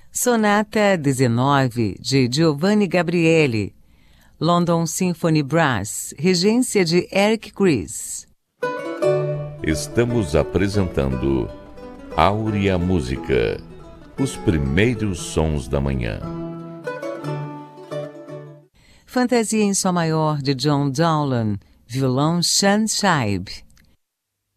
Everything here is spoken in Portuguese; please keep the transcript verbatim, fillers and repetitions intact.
Sonata dezenove, de Giovanni Gabrieli. London Symphony Brass, regência de Eric Chris. Estamos apresentando Áurea Música, os primeiros sons da manhã. Fantasia em Sol Maior, de John Dowland, violão Sean Scheib.